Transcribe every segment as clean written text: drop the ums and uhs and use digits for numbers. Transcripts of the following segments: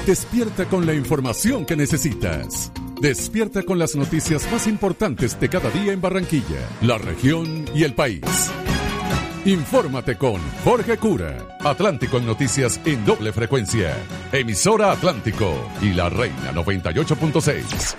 Despierta con la información que necesitas. Despierta con las noticias más importantes de cada día en Barranquilla, la región y el país. Infórmate con Jorge Cura. Atlántico en noticias en doble frecuencia. Emisora Atlántico y La Reina 98.6.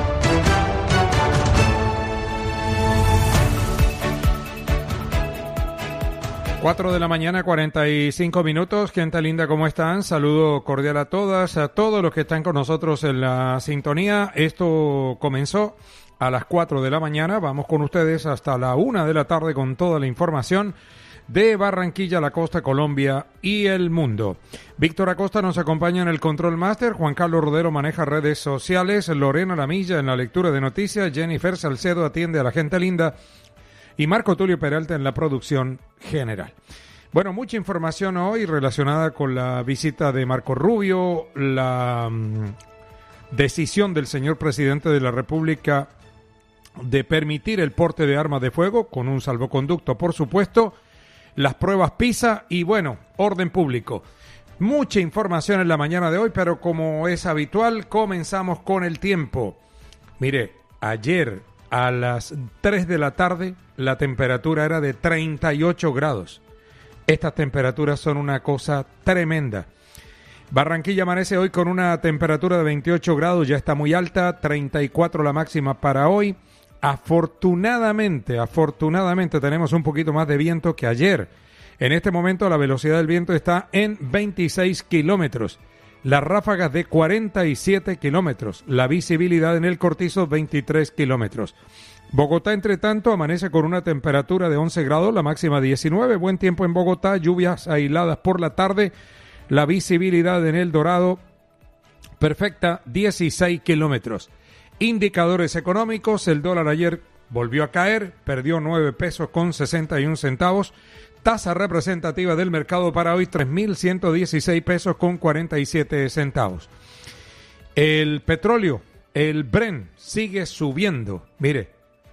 4 de la mañana, 45 minutos. Gente linda, ¿cómo están? Saludo cordial a todas, a todos los que están con nosotros en la sintonía. Esto comenzó a las 4 de la mañana. Vamos con ustedes hasta la 1 de la tarde con toda la información de Barranquilla, la costa, Colombia y el mundo. Víctor Acosta nos acompaña en el Control Master. Juan Carlos Rodero maneja redes sociales. Lorena Lamilla en la lectura de noticias. Jennifer Salcedo atiende a la gente linda. Y Marco Tulio Peralta en la producción general. Bueno, mucha información hoy relacionada con la visita de Marco Rubio, la decisión del señor presidente de la República de permitir el porte de armas de fuego, con un salvoconducto, por supuesto, las pruebas PISA y, bueno, orden público. Mucha información en la mañana de hoy, pero como es habitual, comenzamos con el tiempo. Mire, ayer a las 3 de la tarde la temperatura era de 38 grados. Estas temperaturas son una cosa tremenda. Barranquilla amanece hoy con una temperatura de 28 grados, ya está muy alta, 34 la máxima para hoy. Afortunadamente tenemos un poquito más de viento que ayer. En este momento la velocidad del viento está en 26 kilómetros. Las ráfagas de 47 kilómetros. La visibilidad en el Cortizo, 23 kilómetros. Bogotá, entre tanto, amanece con una temperatura de 11 grados, la máxima 19. Buen tiempo en Bogotá, lluvias aisladas por la tarde. La visibilidad en El Dorado, perfecta, 16 kilómetros. Indicadores económicos, el dólar ayer volvió a caer, perdió 9 pesos con 61 centavos. Tasa representativa del mercado para hoy, 3.116 pesos con 47 centavos. El petróleo, el Brent, sigue subiendo. Mire,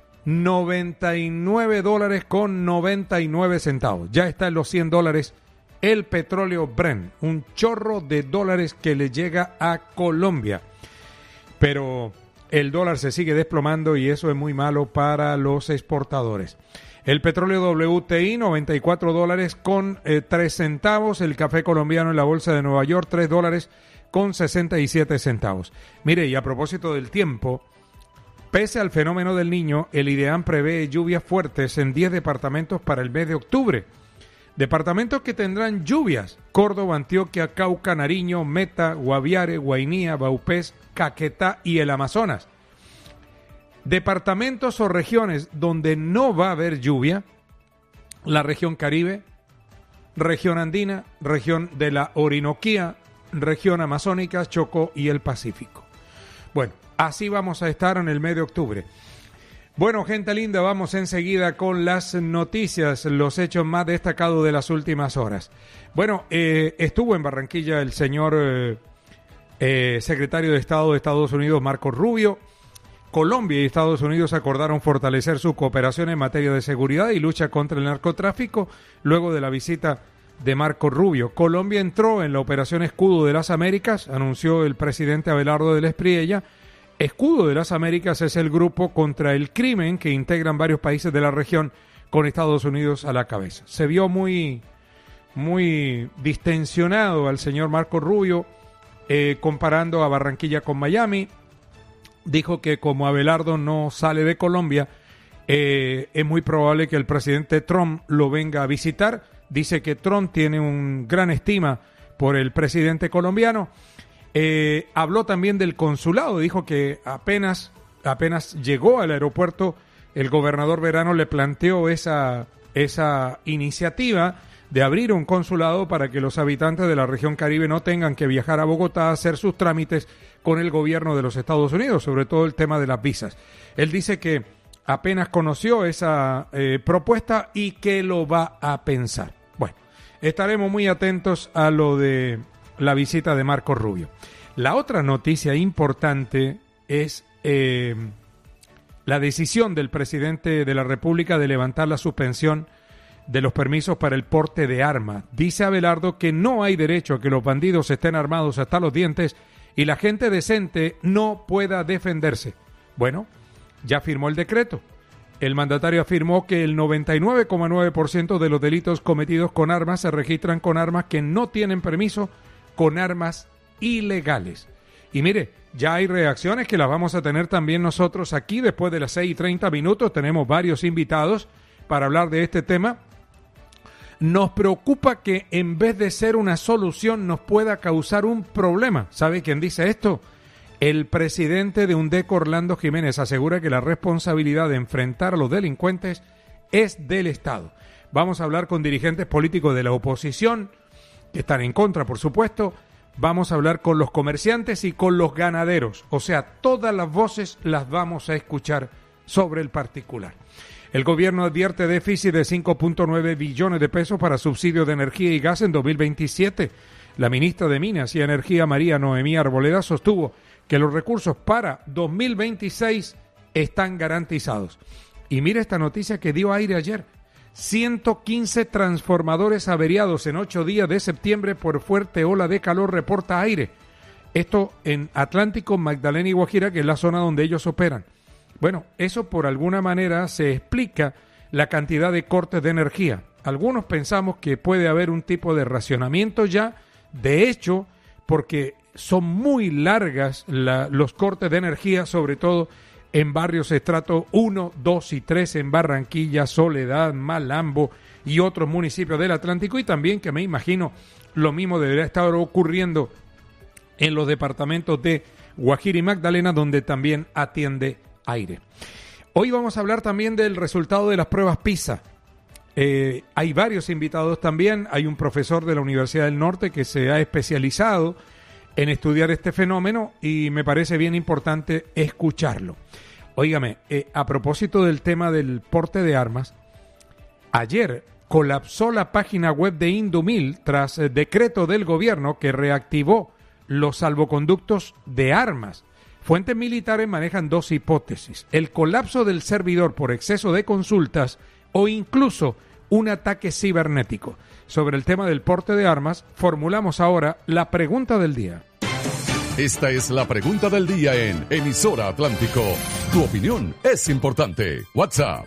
$99 con 99 centavos. Ya está en los $100 el petróleo Brent. Un chorro de dólares que le llega a Colombia. Pero el dólar se sigue desplomando y eso es muy malo para los exportadores. El petróleo WTI, $94 con 3 centavos. El café colombiano en la bolsa de Nueva York, $3 con 67 centavos. Mire, y a propósito del tiempo, pese al fenómeno del Niño, el IDEAM prevé lluvias fuertes en 10 departamentos para el mes de octubre. Departamentos que tendrán lluvias: Córdoba, Antioquia, Cauca, Nariño, Meta, Guaviare, Guainía, Vaupés, Caquetá y el Amazonas. Departamentos o regiones donde no va a haber lluvia: la región Caribe, región andina, región de la Orinoquía, región amazónica, Chocó y el Pacífico. Bueno, así vamos a estar en el mes de octubre. Bueno, gente linda, vamos enseguida con las noticias, los hechos más destacados de las últimas horas. Bueno, estuvo en Barranquilla el señor secretario de Estado de Estados Unidos, Marco Rubio. Colombia y Estados Unidos acordaron fortalecer su cooperación en materia de seguridad y lucha contra el narcotráfico luego de la visita de Marco Rubio. Colombia entró en la Operación Escudo de las Américas, anunció el presidente Abelardo del Espriella. Escudo de las Américas es el grupo contra el crimen que integran varios países de la región con Estados Unidos a la cabeza. Se vio muy distensionado al señor Marco Rubio, comparando a Barranquilla con Miami. Dijo que como Abelardo no sale de Colombia, es muy probable que el presidente Trump lo venga a visitar. Dice que Trump tiene un gran estima por el presidente colombiano. Habló también del consulado. Dijo que apenas llegó al aeropuerto, el gobernador Verano le planteó esa iniciativa de abrir un consulado para que los habitantes de la región Caribe no tengan que viajar a Bogotá a hacer sus trámites con el gobierno de los Estados Unidos, sobre todo el tema de las visas. Él dice que apenas conoció esa propuesta y que lo va a pensar. Bueno, estaremos muy atentos a lo de la visita de Marco Rubio. La otra noticia importante es la decisión del presidente de la República de levantar la suspensión de los permisos para el porte de armas. Dice Abelardo que no hay derecho a que los bandidos estén armados hasta los dientes y la gente decente no pueda defenderse. Bueno, ya firmó el decreto. El mandatario afirmó que el 99,9% de los delitos cometidos con armas se registran con armas que no tienen permiso, con armas ilegales. Y mire, ya hay reacciones que las vamos a tener también nosotros aquí después de las 6:30. Tenemos varios invitados para hablar de este tema. Nos preocupa que en vez de ser una solución nos pueda causar un problema. ¿Sabe quién dice esto? El presidente de UNDECO, Orlando Jiménez, asegura que la responsabilidad de enfrentar a los delincuentes es del Estado. Vamos a hablar con dirigentes políticos de la oposición, que están en contra, por supuesto. Vamos a hablar con los comerciantes y con los ganaderos. O sea, todas las voces las vamos a escuchar sobre el particular. El gobierno advierte déficit de 5.9 billones de pesos para subsidios de energía y gas en 2027. La ministra de Minas y Energía, María Noemí Arboleda, sostuvo que los recursos para 2026 están garantizados. Y mire esta noticia que dio aire ayer. 115 transformadores averiados en 8 días de septiembre por fuerte ola de calor, reporta Aire. Esto en Atlántico, Magdalena y Guajira, que es la zona donde ellos operan. Bueno, eso por alguna manera se explica la cantidad de cortes de energía. Algunos pensamos que puede haber un tipo de racionamiento ya. De hecho, porque son muy largas los cortes de energía, sobre todo en barrios estrato 1, 2 y 3 en Barranquilla, Soledad, Malambo y otros municipios del Atlántico, y también que me imagino lo mismo debería estar ocurriendo en los departamentos de Guajira y Magdalena, donde también atiende Aire. Hoy vamos a hablar también del resultado de las pruebas PISA. Hay varios invitados también. Hay un profesor de la Universidad del Norte que se ha especializado en estudiar este fenómeno y me parece bien importante escucharlo. Óigame, a propósito del tema del porte de armas, ayer colapsó la página web de Indumil tras decreto del gobierno que reactivó los salvoconductos de armas. Fuentes militares manejan dos hipótesis: el colapso del servidor por exceso de consultas o incluso un ataque cibernético. Sobre el tema del porte de armas, formulamos ahora la pregunta del día. Esta es la pregunta del día en Emisora Atlántico. Tu opinión es importante. WhatsApp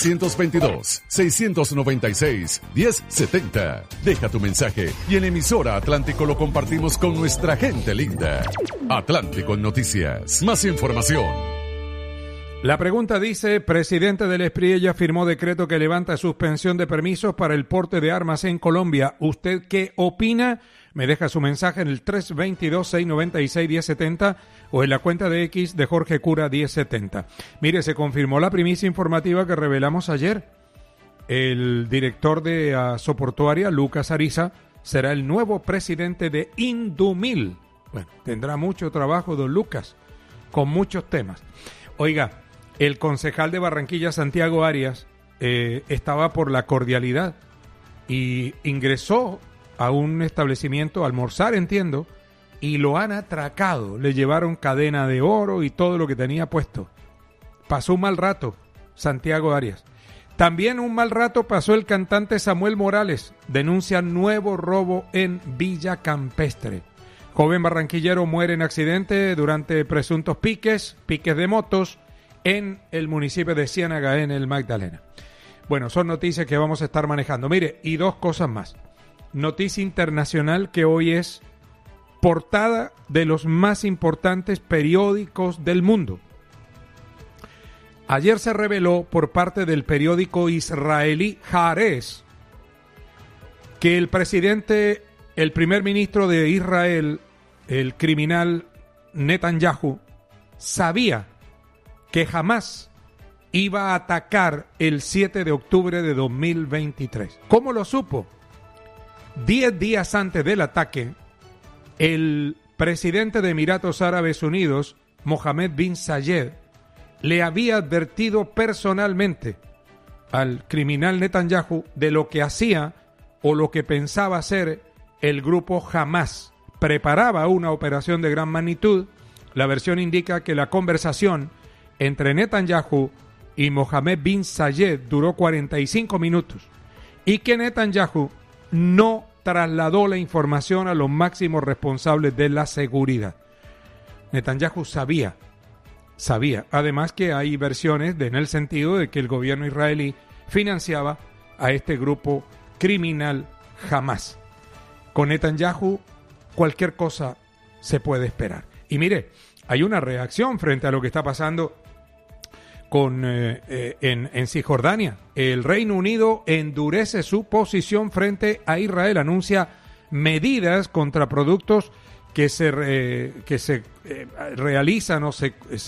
322-696-1070. Deja tu mensaje y en Emisora Atlántico lo compartimos con nuestra gente linda. Atlántico Noticias. Más información. La pregunta dice: presidente del Espriella firmó decreto que levanta suspensión de permisos para el porte de armas en Colombia. ¿Usted qué opina? Me deja su mensaje en el 322-696-1070 o en la cuenta de X de Jorge Cura 1070. Mire, se confirmó la primicia informativa que revelamos ayer. El director de Asoportuaria, Lucas Ariza, será el nuevo presidente de Indumil. Bueno, tendrá mucho trabajo don Lucas, con muchos temas. Oiga, el concejal de Barranquilla, Santiago Arias, estaba por la cordialidad y ingresó a un establecimiento a almorzar, entiendo, y lo han atracado. Le llevaron cadena de oro y todo lo que tenía puesto. Pasó un mal rato Santiago Arias. También un mal rato pasó el cantante Samuel Morales. Denuncia nuevo robo en Villa Campestre. Joven barranquillero muere en accidente durante presuntos piques de motos en el municipio de Ciénaga, en el Magdalena. Bueno, son noticias que vamos a estar manejando. Mire, y dos cosas más. Noticia internacional que hoy es portada de los más importantes periódicos del mundo. Ayer se reveló por parte del periódico israelí Haaretz que el primer ministro de Israel, el criminal Netanyahu, sabía que Hamás iba a atacar el 7 de octubre de 2023. ¿Cómo lo supo? 10 días antes del ataque, el presidente de Emiratos Árabes Unidos, Mohammed bin Zayed, le había advertido personalmente al criminal Netanyahu de lo que hacía o lo que pensaba hacer el grupo Hamás. Preparaba una operación de gran magnitud. La versión indica que la conversación entre Netanyahu y Mohammed bin Zayed duró 45 minutos. y que Netanyahu no trasladó la información a los máximos responsables de la seguridad. Netanyahu sabía, además que hay versiones en el sentido de que el gobierno israelí financiaba a este grupo criminal Hamás. Con Netanyahu cualquier cosa se puede esperar. Y mire, hay una reacción frente a lo que está pasando en Cisjordania. El Reino Unido endurece su posición frente a Israel, anuncia medidas contra productos que se realizan o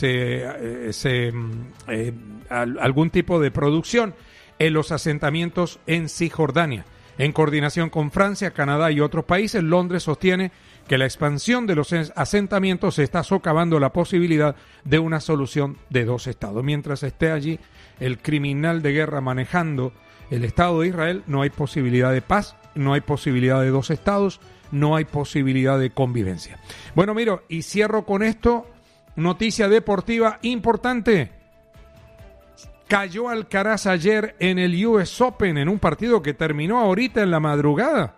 algún tipo de producción en los asentamientos en Cisjordania. En coordinación con Francia, Canadá y otros países, Londres sostiene que la expansión de los asentamientos está socavando la posibilidad de una solución de dos estados. Mientras esté allí el criminal de guerra manejando el Estado de Israel, no hay posibilidad de paz, no hay posibilidad de dos estados, no hay posibilidad de convivencia. Bueno, miro, y cierro con esto, noticia deportiva importante. Cayó Alcaraz ayer en el US Open en un partido que terminó ahorita en la madrugada.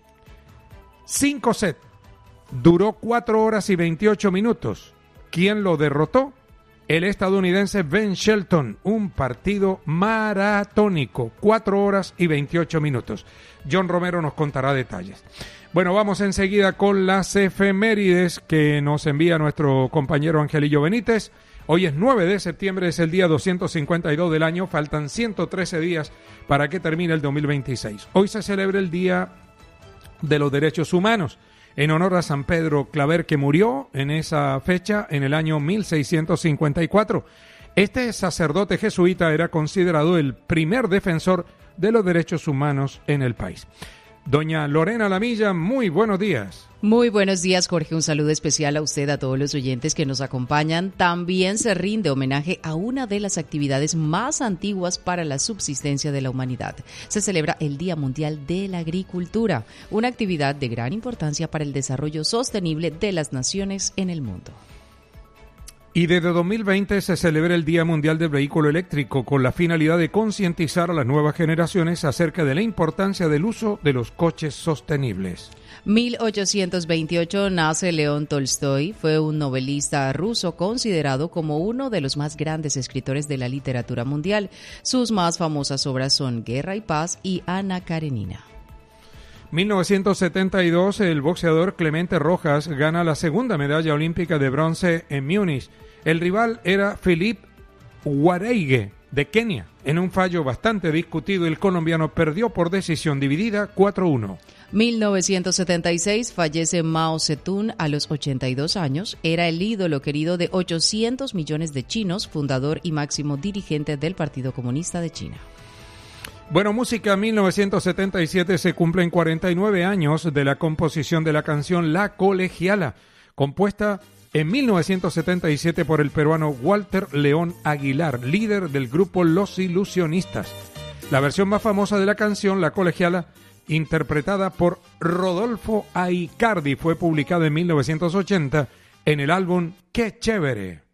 5 sets. Duró 4 horas y 28 minutos. ¿Quién lo derrotó? El estadounidense Ben Shelton. Un partido maratónico. 4 horas y 28 minutos. John Romero nos contará detalles. Bueno, vamos enseguida con las efemérides que nos envía nuestro compañero Angelillo Benítez. Hoy es 9 de septiembre, es el día 252 del año. Faltan 113 días para que termine el 2026. Hoy se celebra el Día de los Derechos Humanos, en honor a San Pedro Claver, que murió en esa fecha en el año 1654. Este sacerdote jesuita era considerado el primer defensor de los derechos humanos en el país. Doña Lorena Lamilla, muy buenos días. Muy buenos días, Jorge. Un saludo especial a usted, a todos los oyentes que nos acompañan. También se rinde homenaje a una de las actividades más antiguas para la subsistencia de la humanidad. Se celebra el Día Mundial de la Agricultura, una actividad de gran importancia para el desarrollo sostenible de las naciones en el mundo. Y desde 2020 se celebra el Día Mundial del Vehículo Eléctrico con la finalidad de concientizar a las nuevas generaciones acerca de la importancia del uso de los coches sostenibles. 1828 nace León Tolstoy, fue un novelista ruso considerado como uno de los más grandes escritores de la literatura mundial. Sus más famosas obras son Guerra y Paz y Ana Karenina. 1972, el boxeador Clemente Rojas gana la segunda medalla olímpica de bronce en Múnich. El rival era Philippe Wareige de Kenia. En un fallo bastante discutido, el colombiano perdió por decisión dividida 4-1. 1976 fallece Mao Zedong a los 82 años. Era el ídolo querido de 800 millones de chinos, fundador y máximo dirigente del Partido Comunista de China. Bueno, música. 1977 se cumplen 49 años de la composición de la canción La Colegiala, compuesta en 1977 por el peruano Walter León Aguilar, líder del grupo Los Ilusionistas. La versión más famosa de la canción, La Colegiala, interpretada por Rodolfo Aicardi, fue publicada en 1980 en el álbum Qué Chévere.